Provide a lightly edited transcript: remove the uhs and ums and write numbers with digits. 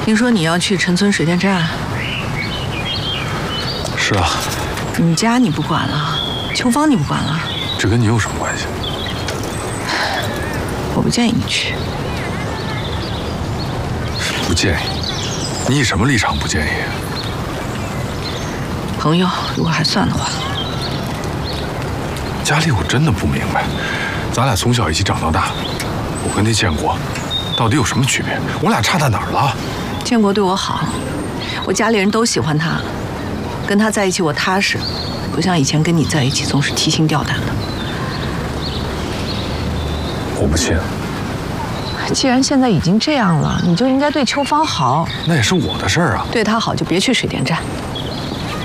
听说你要去陈村水电站？ 是啊。 你家你不管了，秋芳你不管了， 这跟你有什么关系？ 我不建议你去。 不建议？你以什么立场不建议？ 朋友，如果还算的话。 佳丽，我真的不明白，咱俩从小一起长到大，我跟那建国到底有什么区别？我俩差在哪儿了？ 建国对我好，我家里人都喜欢他，跟他在一起我踏实，不像以前跟你在一起总是提心吊胆的。 我不信。 既然现在已经这样了，你就应该对秋芳好。 那也是我的事儿啊。 对她好就别去水电站。